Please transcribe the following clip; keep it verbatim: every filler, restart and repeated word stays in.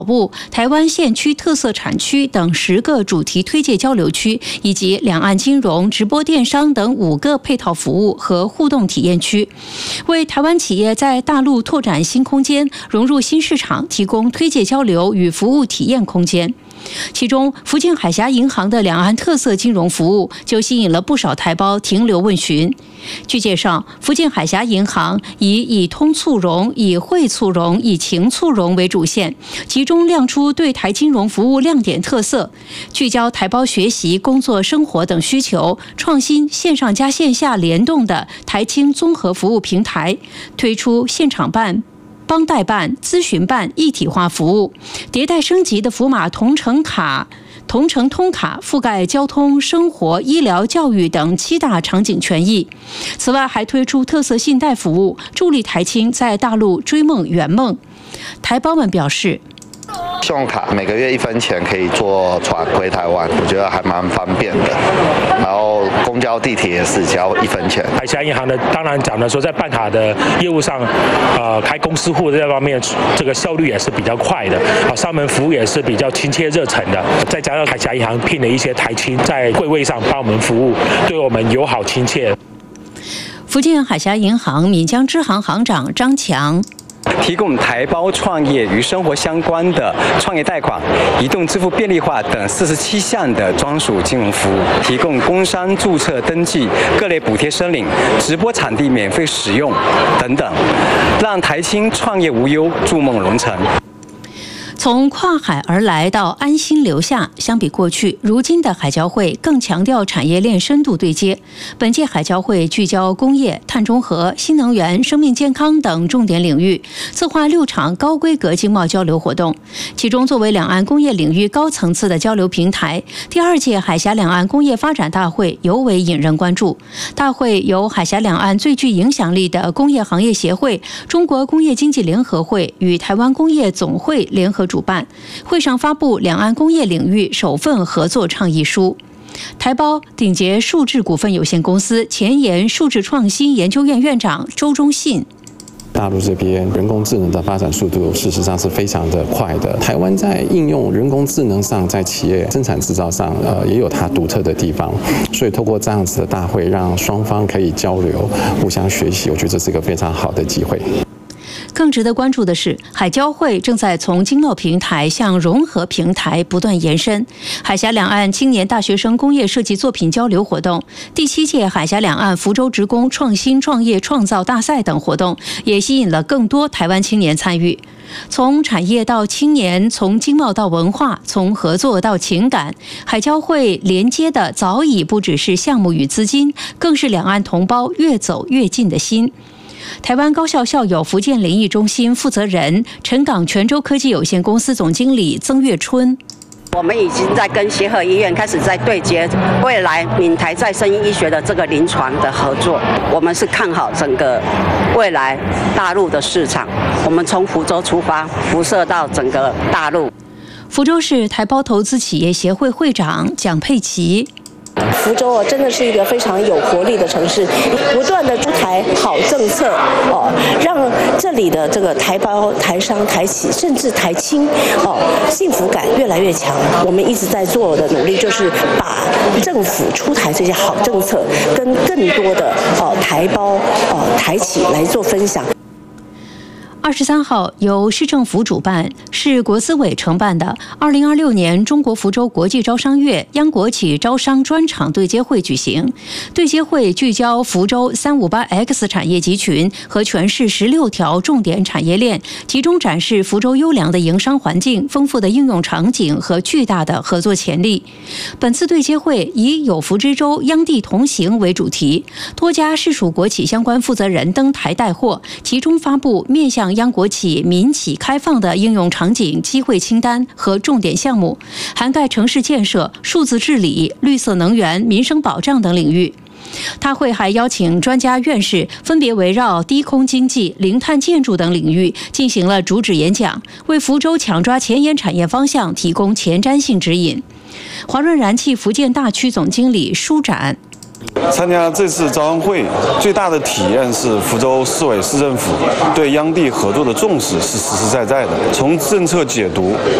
部台湾县区特色产区等十个主题推介交流区，以及两岸金融、直播电商等五个配套服务和互动体验区，为台湾企业在大陆拓展新空间、融入新市场提供推介交流与服务体验空间。其中，福建海峡银行的两岸特色金融服务就吸引了不少台胞停留问询。据介绍，福建海峡银行以以通促融、以惠促融、以情促融为主线，集中亮出对台金融服务亮点特色，聚焦台胞学习、工作、生活等需求，创新线上加线下联动的台青综合服务平台，推出现场办、帮代办、咨询办一体化服务，迭代升级的福马同城卡、同城通卡覆盖交通、生活、医疗、教育等七大场景权益。此外，还推出特色信贷服务，助力台青在大陆追梦圆梦。台胞们表示， 信用卡每个月一分钱可以坐船回台湾，我觉得还蛮方便的。然后公交、地铁也是只要一分钱。 海峡银行呢，当然讲的说在办卡的业务上，呃，开公司户这方面，这个效率也是比较快的，啊，上门服务也是比较亲切热忱的。再加上海峡银行聘了一些台青在柜位上帮我们服务，对我们友好亲切。 福建海峡银行闽江支行行长张强。 提供台胞创业与生活相关的创业贷款、移动支付便利化等四十七项的专属金融服务，提供工商注册登记、各类补贴申领、直播场地免费使用等等，让台青创业无忧，筑梦融成。 从跨海而来到安心留下，相比过去，如今的海交会更强调产业链深度对接。本届海交会聚焦工业、碳中和、新能源、生命健康等重点领域，策划六场高规格经贸交流活动。其中，作为两岸工业领域高层次的交流平台，第二届海峡两岸工业发展大会尤为引人关注。大会由海峡两岸最具影响力的工业行业协会、中国工业经济联合会与台湾工业总会联合主办，会上发布两岸工业领域首份合作倡议书。台胞鼎捷数智股份有限公司前沿数智创新研究院院长周忠信。 大陆这边人工智能的发展速度事实上是非常的快的。台湾在应用人工智能上，在企业生产制造上，呃，也有它独特的地方。所以透过这样子的大会，让双方可以交流、互相学习，我觉得这是一个非常好的机会。 更值得关注的是，海交会正在从经贸平台向融合平台不断延伸。海峡两岸青年大学生工业设计作品交流活动、第七届海峡两岸福州职工创新创业创造大赛等活动，也吸引了更多台湾青年参与。从产业到青年，从经贸到文化，从合作到情感，海交会连接的早已不只是项目与资金，更是两岸同胞越走越近的心。台湾高校校友福建联谊中心负责人、陈港泉州科技有限公司总经理曾月春。 我们已经在跟协和医院开始在对接未来闽台再生医学的这个临床的合作。我们是看好整个未来大陆的市场，我们从福州出发，辐射到整个大陆。 福州市台胞投资企业协会会长蒋佩琪。 福州哦，真的是一个非常有活力的城市，不断的出台好政策哦，让这里的这个台胞、台商、台企，甚至台青哦，幸福感越来越强。我们一直在做的努力，就是把政府出台这些好政策，跟更多的哦台胞、哦台企来做分享。 二十三号，由市政府主办、市国资委承办的二零二六年中国福州国际招商月央国企招商专场对接会举行。对接会聚焦福州 三五八 X 产业集群和全市十六条重点产业链，集中展示福州优良的营商环境、丰富的应用场景和巨大的合作潜力。本次对接会以有福之州央地同行为主题，多家市属国企相关负责人登台带货，集中发布面向央国企、民企开放的应用场景机会清单和重点项目，涵盖城市建设、数字治理、绿色能源、民生保障等领域。大会还邀请专家院士分别围绕低空经济、零碳建筑等领域进行了主旨演讲，为福州抢抓前沿产业方向提供前瞻性指引。华润燃气福建大区总经理舒展。 参加这次招商会最大的体验是福州市委市政府对央地合作的重视是实实在在的。从政策解读